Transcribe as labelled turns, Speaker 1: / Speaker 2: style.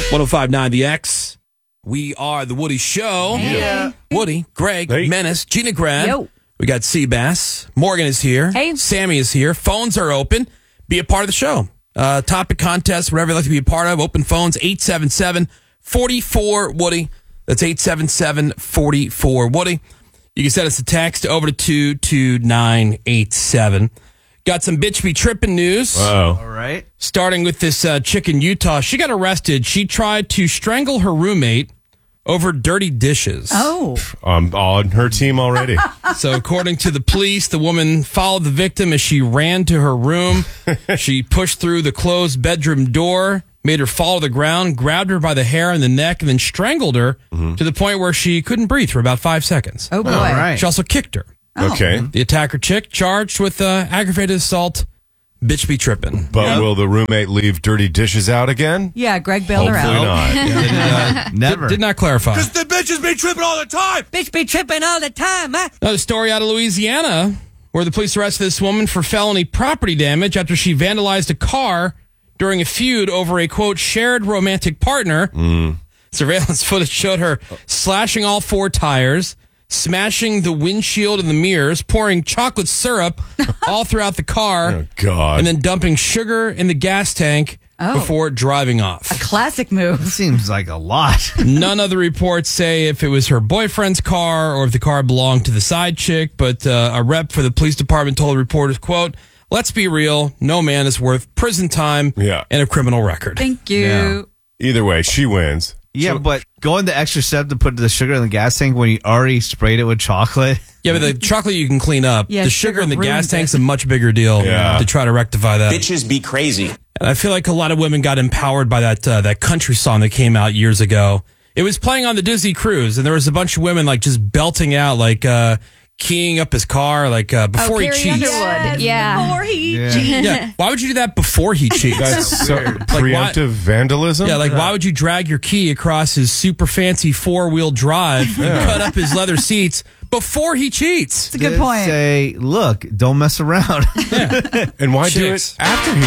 Speaker 1: 1059 The X. We are The Woody Show.
Speaker 2: Yeah.
Speaker 1: Woody, Greg,
Speaker 3: Hey.
Speaker 1: Menace, Gina Grab.
Speaker 2: Yo.
Speaker 1: We got Seabass. Morgan is here.
Speaker 2: Hey.
Speaker 1: Sammy is here. Phones are open. Be a part of the show. Topic contest, whatever you'd like to be a part of. Open phones, 877-44-WOODY. That's 877-44-WOODY. You can send us a text over to 22987. Got some bitch be tripping news.
Speaker 3: Oh.
Speaker 4: All right.
Speaker 1: Starting with this chick in Utah. She got arrested. She tried to strangle her roommate over dirty dishes.
Speaker 2: Oh.
Speaker 3: I'm on her team already.
Speaker 1: So according to the police, the woman followed the victim as she ran to her room. She pushed through the closed bedroom door, made her fall to the ground, grabbed her by the hair and the neck, and then strangled her to the point where she couldn't breathe for about 5 seconds.
Speaker 2: Oh, boy.
Speaker 4: All right.
Speaker 1: She also kicked her.
Speaker 3: Okay.
Speaker 1: The attacker chick charged with aggravated assault. Bitch be tripping.
Speaker 3: But will the roommate leave dirty dishes out again?
Speaker 2: Yeah, Greg bailed her
Speaker 3: Hopefully
Speaker 2: out.
Speaker 3: not.
Speaker 4: Never.
Speaker 1: Did not clarify.
Speaker 3: The bitches be tripping all the time.
Speaker 2: Bitch be tripping all the time, huh?
Speaker 1: Another story out of Louisiana where the police arrested this woman for felony property damage after she vandalized a car during a feud over a, quote, shared romantic partner. Surveillance footage showed her slashing all 4 tires, smashing the windshield and the mirrors, pouring chocolate syrup all throughout the car,
Speaker 3: Oh, God.
Speaker 1: and then dumping sugar in the gas tank before driving off.
Speaker 2: Classic move.
Speaker 4: Seems like a lot.
Speaker 1: None of the reports say if it was her boyfriend's car or if the car belonged to the side chick, but a rep for the police department told reporters, quote, "Let's be real, no man is worth prison time
Speaker 3: Yeah.
Speaker 1: and a criminal record."
Speaker 2: Thank you.
Speaker 4: Yeah.
Speaker 3: Either way, she wins.
Speaker 4: Yeah, but going the extra step to put the sugar in the gas tank when you already sprayed it with chocolate.
Speaker 1: Yeah, but the chocolate you can clean up.
Speaker 2: Yeah,
Speaker 1: the sugar in the
Speaker 2: sugar
Speaker 1: gas
Speaker 2: ruins
Speaker 1: tank's
Speaker 2: it.
Speaker 1: a much bigger deal
Speaker 3: Yeah.
Speaker 1: to try to rectify that.
Speaker 5: Bitches be crazy.
Speaker 1: And I feel like a lot of women got empowered by that country song that came out years ago. It was playing on the Disney cruise, and there was a bunch of women like just belting out, like keying up his car, like before he
Speaker 2: Carrie
Speaker 1: cheats.
Speaker 2: Underwood. Yeah.
Speaker 6: Before he
Speaker 4: Yeah.
Speaker 6: cheats.
Speaker 1: Yeah, why would you do that before he cheats?
Speaker 3: That's so preemptive vandalism.
Speaker 1: Yeah, like why would you drag your key across his super fancy 4-wheel drive and cut up his leather seats before he cheats?
Speaker 2: That's a good point.
Speaker 4: Say, look, don't mess around.
Speaker 3: And why do
Speaker 1: Chicks.
Speaker 3: it after he